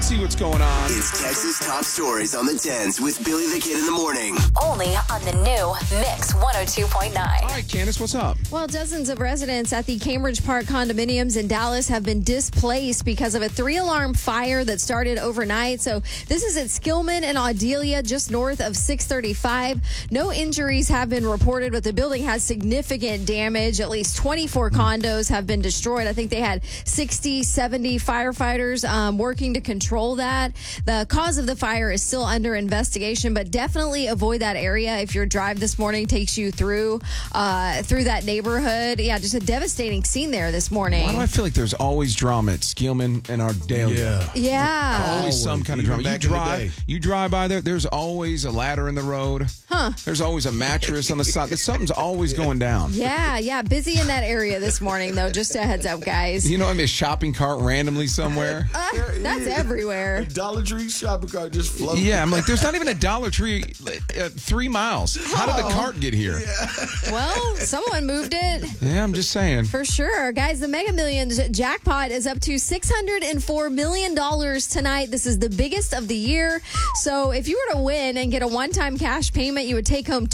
Let's see what's going on. It's Texas Top Stories on the 10s with Billy the Kid in the morning. Only on the new Mix 102.9. All right, Candace, what's up? Well, dozens of residents at the Cambridge Park condominiums in Dallas have been displaced because of a 3-alarm fire that started overnight. So this is at Skillman and Audelia, just north of 635. No injuries have been reported, but the building has significant damage. At least 24 condos have been destroyed. I think they had 60, 70 firefighters working to control that. The cause of the fire is still under investigation, but definitely avoid that area if your drive this morning takes you through that neighborhood. Yeah, just a devastating scene there this morning. Why do I feel like there's always drama at Skillman and Ardelia? Yeah. Always some kind of drama. You drive by there, there's always a ladder in the road. Huh. There's always a mattress on the side. Something's always going down. Yeah. Busy in that area this morning, though. Just a heads up, guys. You know, I mean, a shopping cart randomly somewhere. That's everywhere. Dollar Tree shopping cart just floating. Yeah, I'm like, there's not even a Dollar Tree 3 miles. How did the cart get here? Well, someone moved it. Yeah, I'm just saying. For sure. Guys, the Mega Millions jackpot is up to $604 million tonight. This is the biggest of the year. So if you were to win and get a one-time cash payment, you would take home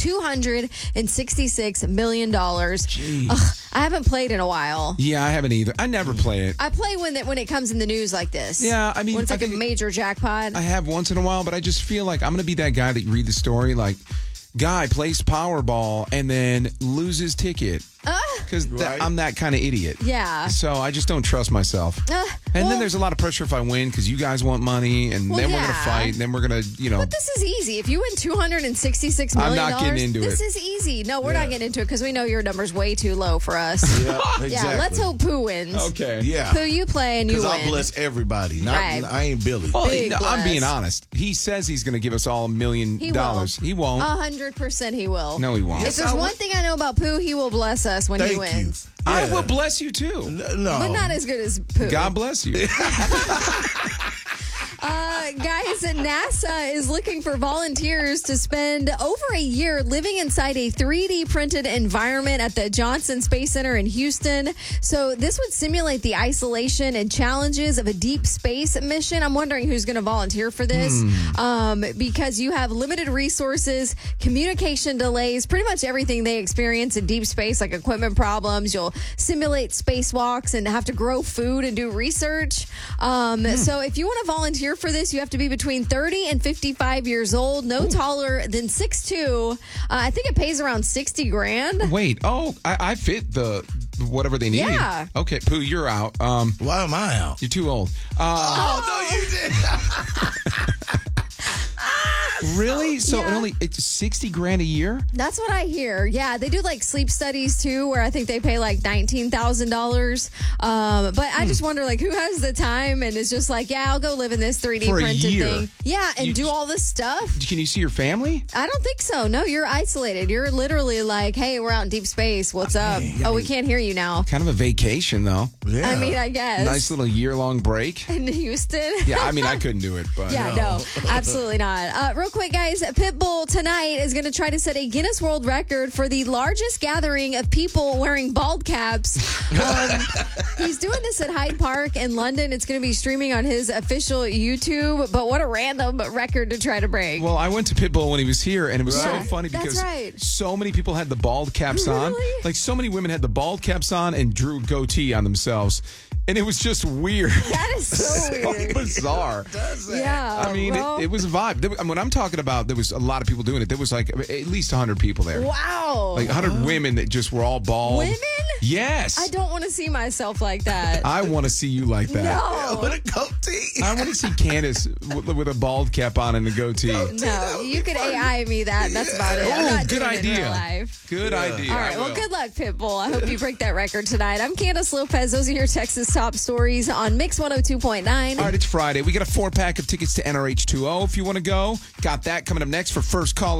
$266 million. I haven't played in a while. Yeah, I haven't either. I never play it. I play when it comes in the news like this. Yeah, I mean, when it's like a major jackpot. I have once in a while, but I just feel like I'm going to be that guy that you read the story, like, guy plays Powerball and then loses ticket. Because I'm that kind of idiot. Yeah. So I just don't trust myself. And then there's a lot of pressure if I win because you guys want money and then we're going to fight and then we're going to, But this is easy. If you win $266 million, I'm not getting into this is easy. No, we're not getting into it because we know your number's way too low for us. Yeah, exactly. Yeah, let's hope Pooh wins. Okay. Yeah. Pooh, you play and you win. Because I'll bless everybody. Right. I ain't Billy. Well, Big I'm being bless. honest. He says he's going to give us all $1 million. He will. He won't. 100% he will. No, he won't. If there's one thing I know about Pooh, he will bless us when he Thank wins. you. I Yeah. will bless you too. No. But not as good as Pooh. God bless you. Guys, NASA is looking for volunteers to spend over a year living inside a 3D printed environment at the Johnson Space Center in Houston. So this would simulate the isolation and challenges of a deep space mission. I'm wondering who's going to volunteer for this because you have limited resources, communication delays, pretty much everything they experience in deep space, like equipment problems. You'll simulate spacewalks and have to grow food and do research. So if you want to volunteer for this, you have to be between 30 and 55 years old, no taller than 6'2". I think it pays around $60,000. Wait. Oh, I fit the whatever they need. Yeah. Okay, Pooh, you're out. Why am I out? You're too old. No, you didn't. Really? So Yeah. it's $60,000 a year? That's what I hear. Yeah, they do like sleep studies too, where I think they pay like $19,000. But I just wonder, like, who has the time and is just like, yeah, I'll go live in this 3D For a printed year. thing. Yeah, and do all this stuff. Can you see your family? I don't think so. No, you're isolated. You're literally like, hey, we're out in deep space. What's up? Oh, we can't hear you now. Kind of a vacation, though. Yeah. I mean, I guess. Nice little year-long break. In Houston. Yeah, I mean, I couldn't do it, but Yeah, no, absolutely not. Real quick, guys, Pitbull tonight is going to try to set a Guinness World Record for the largest gathering of people wearing bald caps. He's doing this at Hyde Park in London. It's going to be streaming on his official YouTube, but what a random record to try to break. Well, I went to Pitbull when he was here, and it was so Right. funny That's because right. so many people had the bald caps on. Really? Like, so many women had the bald caps on and drew goatee on themselves. And it was just weird. That is so weird. Bizarre. Yeah. I mean, well, it was a vibe. When I'm talking about, there was a lot of people doing it. There was like at least 100 people there. wow. Like 100 women that just were all bald. Women? Yes. I don't want to see myself like that. I want to see you like that. No. With a goatee. I want to see Candace with a bald cap on and a goatee. No, you could AI me that. That's about it. I'm Oh, not good doing it in idea. real life. Good idea. All right. Well, good luck, Pitbull. I hope you break that record tonight. I'm Candace Lopez. Those are your Texas top stories on Mix 102.9. All right, it's Friday. We got a 4-pack of tickets to NRH2O if you want to go. Got that coming up next for First Call.